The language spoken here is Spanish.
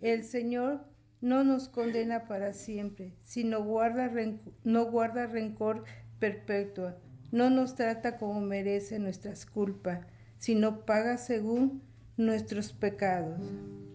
El Señor no nos condena para siempre, sino no guarda rencor perpetuo, no nos trata como merece nuestras culpas, sino paga según nuestros pecados.